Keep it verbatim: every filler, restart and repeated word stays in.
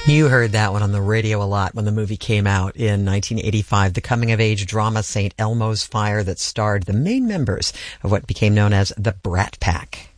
You heard that one on the radio a lot when the movie came out in nineteen eighty-five, the coming-of-age drama Saint Elmo's Fire that starred the main members of what became known as the Brat Pack.